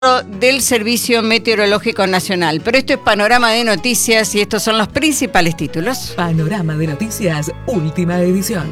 del Servicio Meteorológico Nacional. Pero esto es Panorama de Noticias y estos son los principales títulos. Panorama de Noticias, última edición.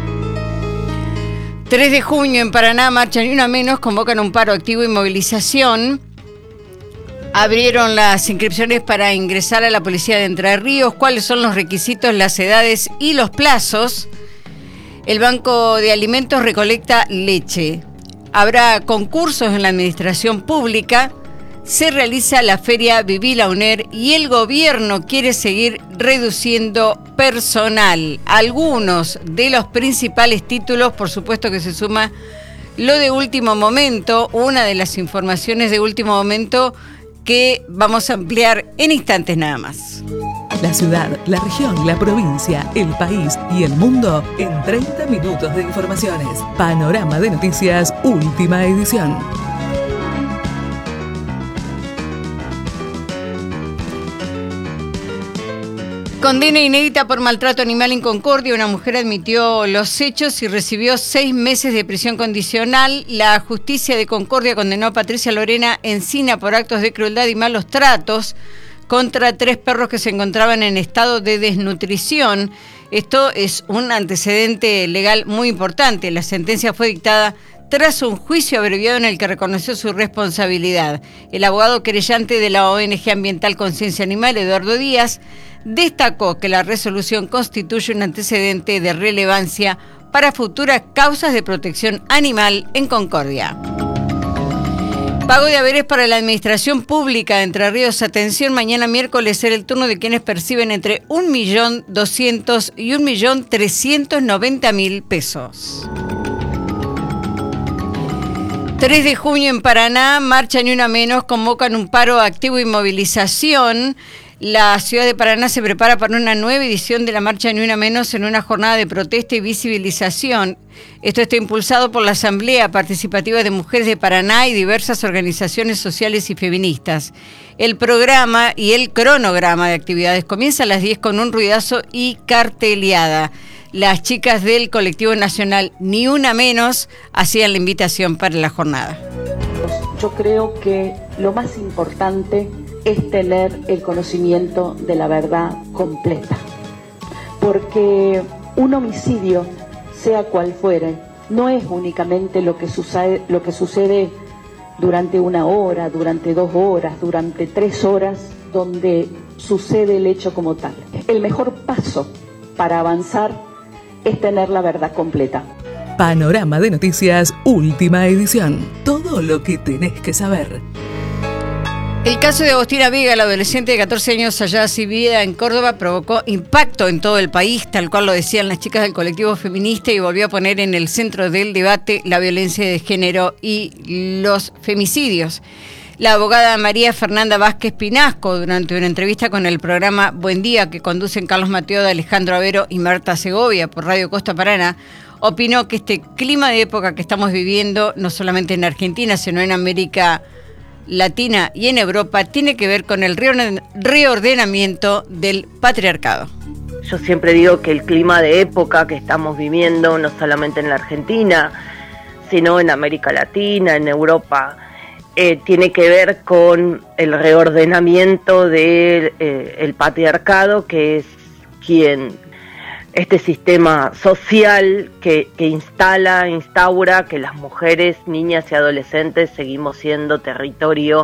3 de junio en Paraná, marcha Ni Una Menos, convocan un paro activo y movilización. Abrieron las inscripciones para ingresar a la Policía de Entre Ríos. ¿Cuáles son los requisitos, las edades y los plazos? El Banco de Alimentos recolecta leche. Habrá concursos en la administración pública. Se realiza la Feria Viví la UNER y el gobierno quiere seguir reduciendo personal. Algunos de los principales títulos, por supuesto que se suma lo de último momento, una de las informaciones de último momento que vamos a ampliar en instantes nada más. La ciudad, la región, la provincia, el país y el mundo en 30 minutos de informaciones. Panorama de Noticias, última edición. Condena inédita por maltrato animal en Concordia. Una mujer admitió los hechos y recibió 6 meses de prisión condicional. La justicia de Concordia condenó a Patricia Lorena Encina por actos de crueldad y malos tratos contra 3 perros que se encontraban en estado de desnutrición. Esto es un antecedente legal muy importante. La sentencia fue dictada tras un juicio abreviado en el que reconoció su responsabilidad. El abogado querellante de la ONG Ambiental Conciencia Animal, Eduardo Díaz, destacó que la resolución constituye un antecedente de relevancia para futuras causas de protección animal en Concordia. Pago de haberes para la administración pública de Entre Ríos. Atención, mañana miércoles será el turno de quienes perciben entre 1.200.000 y 1.390.000 pesos. 3 de junio en Paraná, marcha Ni Una Menos, convocan un paro activo y movilización. La ciudad de Paraná se prepara para una nueva edición de la marcha Ni Una Menos en una jornada de protesta y visibilización. Esto está impulsado por la Asamblea Participativa de Mujeres de Paraná y diversas organizaciones sociales y feministas. El programa y el cronograma de actividades comienza a las 10 con un ruidazo y carteleada. Las chicas del colectivo nacional Ni Una Menos hacían la invitación para la jornada. Yo creo que lo más importante es tener el conocimiento de la verdad completa, porque un homicidio, sea cual fuere, no es únicamente lo que sucede durante 1 hora, durante 2 horas, durante 3 horas, donde sucede el hecho como tal. El mejor paso para avanzar es tener la verdad completa. Panorama de Noticias, última edición. Todo lo que tenés que saber. El caso de Agostina Vega, la adolescente de 14 años hallada sin vida en Córdoba, provocó impacto en todo el país, tal cual lo decían las chicas del colectivo feminista, y volvió a poner en el centro del debate la violencia de género y los femicidios. La abogada María Fernanda Vázquez Pinasco, durante una entrevista con el programa Buen Día, que conducen Carlos Mateo, Alejandro Avero y Marta Segovia por Radio Costa Paraná, opinó que este clima de época que estamos viviendo, no solamente en Argentina, sino en América Latina y en Europa, tiene que ver con el reordenamiento del patriarcado. Yo siempre digo que el clima de época que estamos viviendo, no solamente en la Argentina, sino en América Latina, en Europa, tiene que ver con el reordenamiento del el patriarcado, que es este sistema social que instaura que las mujeres, niñas y adolescentes seguimos siendo territorio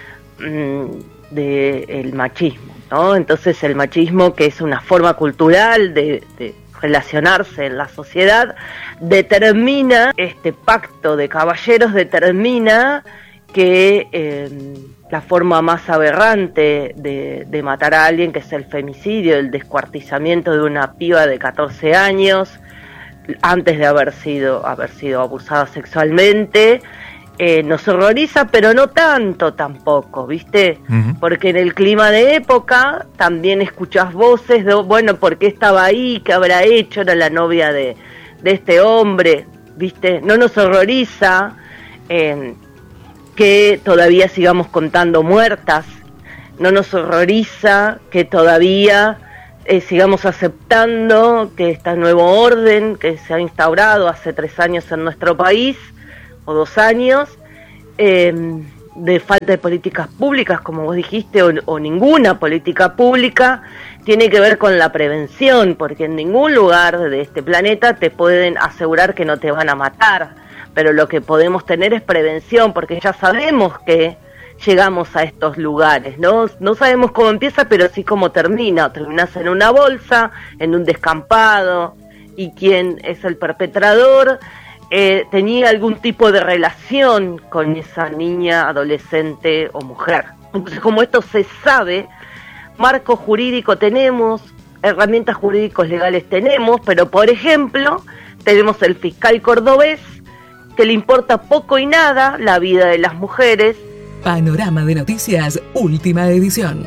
del machismo, ¿no? Entonces el machismo, que es una forma cultural de relacionarse en la sociedad, determina, este pacto de caballeros determina que la forma más aberrante de matar a alguien, que es el femicidio, el descuartizamiento de una piba de 14 años, antes de haber sido abusada sexualmente, nos horroriza, pero no tanto tampoco, ¿viste? Uh-huh. Porque en el clima de época también escuchás voces de, bueno, ¿por qué estaba ahí? ¿Qué habrá hecho? Era la novia de este hombre, ¿viste? No nos horroriza que todavía sigamos contando muertas, no nos horroriza que todavía sigamos aceptando que este nuevo orden que se ha instaurado hace 3 años en nuestro país, o 2 años, de falta de políticas públicas, como vos dijiste, o ninguna política pública, tiene que ver con la prevención, porque en ningún lugar de este planeta te pueden asegurar que no te van a matar, pero lo que podemos tener es prevención, porque ya sabemos que llegamos a estos lugares, ¿no? No sabemos cómo empieza, pero sí cómo termina. Terminas en una bolsa, en un descampado, y quién es el perpetrador tenía algún tipo de relación con esa niña, adolescente o mujer. Entonces, como esto se sabe, marco jurídico tenemos, herramientas jurídicos legales tenemos, pero por ejemplo, tenemos el fiscal cordobés, que le importa poco y nada la vida de las mujeres. Panorama de Noticias, última edición.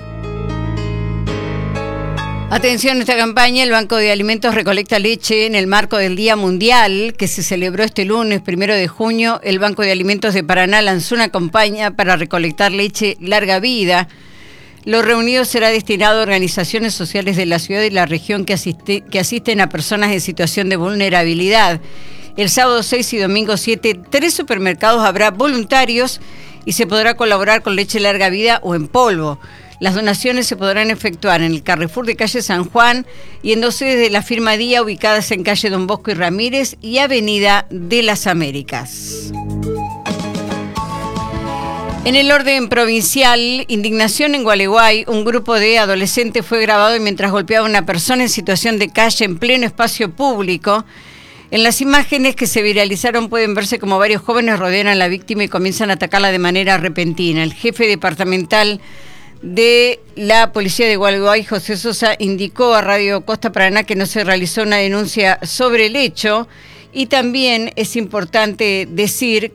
Atención a esta campaña, el Banco de Alimentos recolecta leche en el marco del Día Mundial, que se celebró este lunes, 1 de junio. El Banco de Alimentos de Paraná lanzó una campaña para recolectar leche larga vida. Lo reunido será destinado a organizaciones sociales de la ciudad y la región que asisten a personas en situación de vulnerabilidad. El sábado 6 y domingo 7, 3 supermercados habrá voluntarios y se podrá colaborar con leche larga vida o en polvo. Las donaciones se podrán efectuar en el Carrefour de calle San Juan y en 2 sedes de la firma Día ubicadas en calle Don Bosco y Ramírez y Avenida de las Américas. En el orden provincial, indignación en Gualeguay. Un grupo de adolescentes fue grabado mientras golpeaba a una persona en situación de calle en pleno espacio público. En las imágenes que se viralizaron pueden verse como varios jóvenes rodean a la víctima y comienzan a atacarla de manera repentina. El jefe departamental de la Policía de Gualeguay, José Sosa, indicó a Radio Costa Paraná que no se realizó una denuncia sobre el hecho, y también es importante decir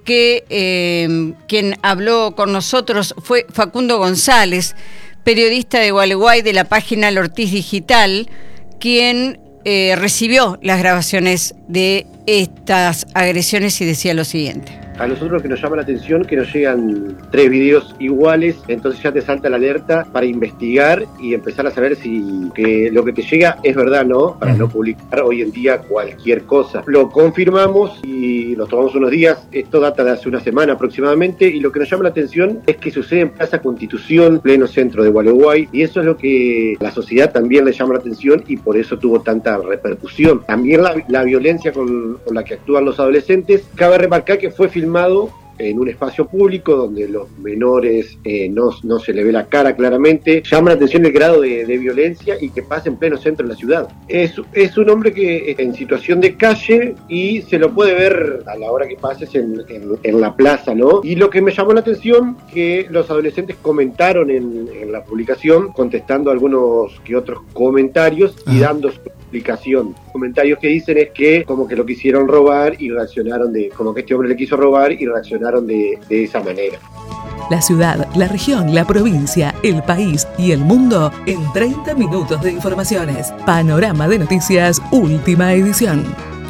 que quien habló con nosotros fue Facundo González, periodista de Gualeguay de la página El Ortiz Digital, quien recibió las grabaciones de estas agresiones y decía lo siguiente. A nosotros lo que nos llama la atención es que nos llegan 3 videos iguales, entonces ya te salta la alerta para investigar y empezar a saber si que lo que te llega es verdad o no, para no publicar hoy en día cualquier cosa. Lo confirmamos y nos tomamos unos días, esto data de hace una semana aproximadamente, y lo que nos llama la atención es que sucede en Plaza Constitución, pleno centro de Gualeguay, y eso es lo que la sociedad también le llama la atención y por eso tuvo tanta repercusión. También la violencia con la que actúan los adolescentes. Cabe remarcar que fue filmado en un espacio público donde los menores no se le ve la cara claramente. Llama la atención el grado de violencia y que pasa en pleno centro de la ciudad. Es un hombre que está en situación de calle y se lo puede ver a la hora que pases en la plaza, ¿no? Y lo que me llamó la atención, que los adolescentes comentaron en la publicación, contestando algunos que otros comentarios y dando su explicación. Comentarios que dicen es que como que lo quisieron robar y reaccionaron como que este hombre le quiso robar y reaccionaron de esa manera. La ciudad, la región, la provincia, el país y el mundo en 30 minutos de informaciones. Panorama de Noticias, última edición.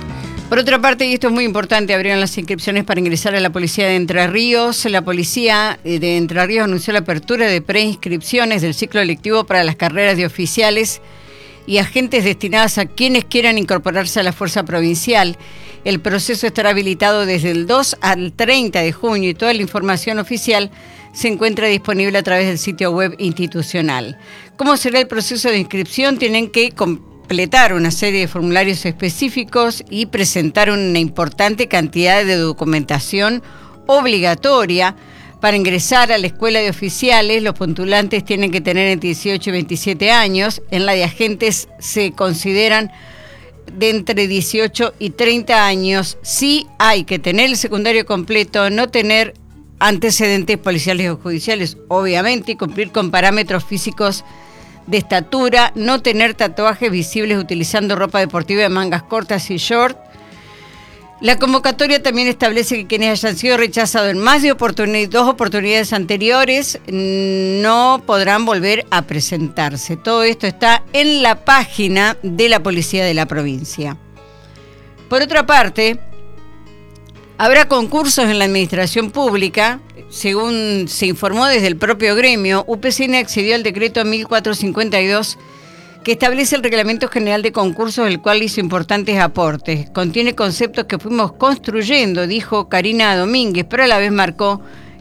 Por otra parte, y esto es muy importante, abrieron las inscripciones para ingresar a la Policía de Entre Ríos. La Policía de Entre Ríos anunció la apertura de preinscripciones del ciclo electivo para las carreras de oficiales y agentes destinadas a quienes quieran incorporarse a la Fuerza Provincial. El proceso estará habilitado desde el 2 al 30 de junio y toda la información oficial se encuentra disponible a través del sitio web institucional. ¿Cómo será el proceso de inscripción? Tienen que completar una serie de formularios específicos y presentar una importante cantidad de documentación obligatoria. Para ingresar a la escuela de oficiales, los postulantes tienen que tener entre 18 y 27 años. En la de agentes se consideran de entre 18 y 30 años. Sí hay que tener el secundario completo, no tener antecedentes policiales o judiciales, obviamente, y cumplir con parámetros físicos de estatura, no tener tatuajes visibles utilizando ropa deportiva de mangas cortas y short. La convocatoria también establece que quienes hayan sido rechazados en más de 2 oportunidades anteriores no podrán volver a presentarse. Todo esto está en la página de la Policía de la provincia. Por otra parte, habrá concursos en la administración pública. Según se informó desde el propio gremio, UPCN accedió al decreto 1452 que establece el Reglamento General de Concursos, el cual hizo importantes aportes. Contiene conceptos que fuimos construyendo, dijo Karina Domínguez, pero a la vez marcó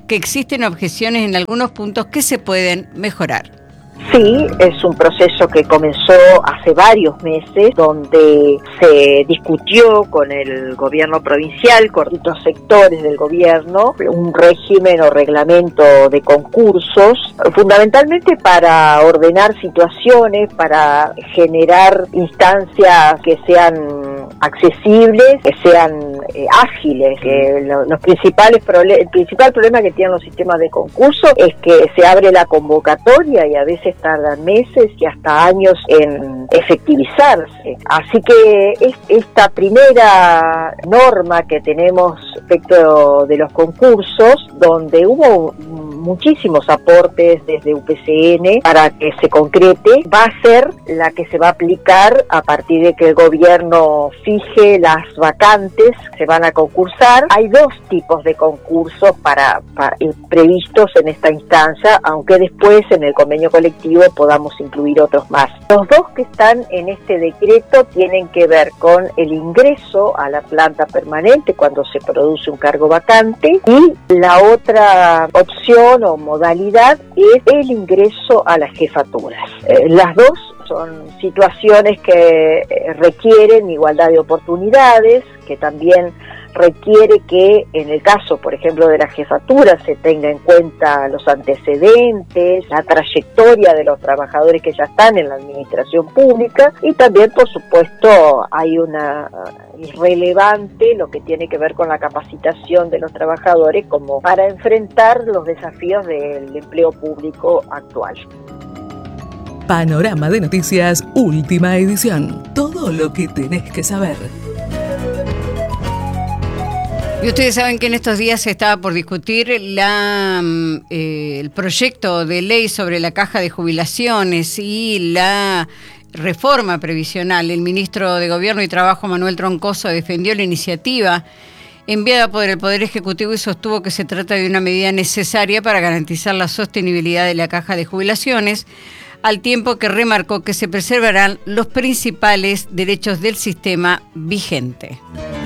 que existen objeciones en algunos puntos que se pueden mejorar. Sí, es un proceso que comenzó hace varios meses, donde se discutió con el gobierno provincial, con otros sectores del gobierno, un régimen o reglamento de concursos, fundamentalmente para ordenar situaciones, para generar instancias que sean accesibles, que sean ágiles. El principal problema que tienen los sistemas de concurso es que se abre la convocatoria y a veces tardan meses y hasta años en efectivizarse. Así que esta primera norma que tenemos respecto de los concursos, donde hubo muchísimos aportes desde UPCN para que se concrete, va a ser la que se va a aplicar a partir de que el gobierno fije las vacantes que se van a concursar. Hay dos tipos de concursos previstos en esta instancia, aunque después en el convenio colectivo podamos incluir otros más. Los dos que están en este decreto tienen que ver con el ingreso a la planta permanente cuando se produce un cargo vacante, y la otra opción o modalidad es el ingreso a las jefaturas. Las dos son situaciones que requieren igualdad de oportunidades, que también requiere que en el caso, por ejemplo, de la jefatura se tenga en cuenta los antecedentes, la trayectoria de los trabajadores que ya están en la administración pública, y también, por supuesto, hay una irrelevante lo que tiene que ver con la capacitación de los trabajadores como para enfrentar los desafíos del empleo público actual. Panorama de Noticias, última edición. Todo lo que tenés que saber. Y ustedes saben que en estos días se estaba por discutir el proyecto de ley sobre la caja de jubilaciones y la reforma previsional. El ministro de Gobierno y Trabajo, Manuel Troncoso, defendió la iniciativa enviada por el Poder Ejecutivo y sostuvo que se trata de una medida necesaria para garantizar la sostenibilidad de la caja de jubilaciones, al tiempo que remarcó que se preservarán los principales derechos del sistema vigente.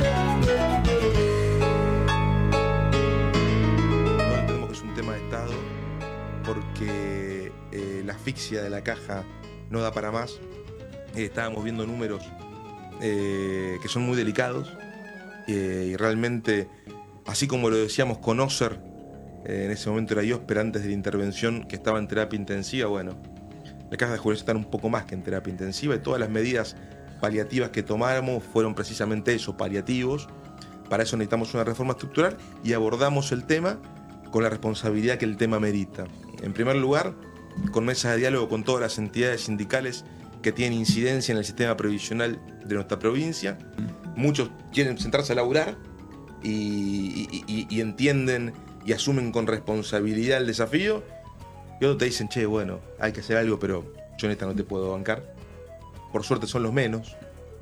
Porque la asfixia de la caja no da para más. Estábamos viendo números que son muy delicados y realmente, así como lo decíamos con Oser, en ese momento era Iosper antes de la intervención, que estaba en terapia intensiva. Bueno, la caja de jubilación está un poco más que en terapia intensiva, y todas las medidas paliativas que tomáramos fueron precisamente eso, paliativos. Para eso necesitamos una reforma estructural y abordamos el tema con la responsabilidad que el tema merita. En primer lugar, con mesas de diálogo con todas las entidades sindicales que tienen incidencia en el sistema previsional de nuestra provincia. Muchos quieren sentarse a laburar y entienden y asumen con responsabilidad el desafío, y otros te dicen, che, bueno, hay que hacer algo, pero yo en esta no te puedo bancar. Por suerte son los menos.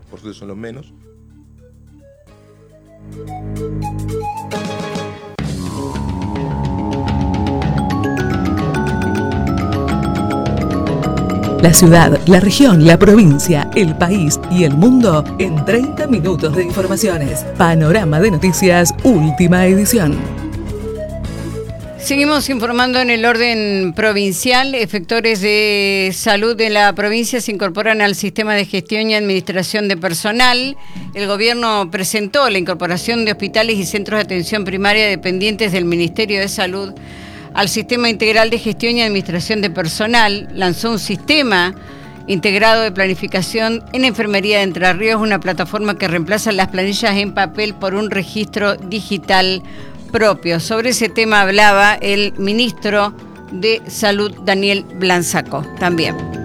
La ciudad, la región, la provincia, el país y el mundo en 30 minutos de informaciones. Panorama de Noticias, última edición. Seguimos informando en el orden provincial. Efectores de salud de la provincia se incorporan al sistema de gestión y administración de personal. El gobierno presentó la incorporación de hospitales y centros de atención primaria dependientes del Ministerio de Salud al Sistema Integral de Gestión y Administración de Personal. Lanzó un sistema integrado de planificación en Enfermería de Entre Ríos, una plataforma que reemplaza las planillas en papel por un registro digital propio. Sobre ese tema hablaba el ministro de Salud, Daniel Blanzaco, también.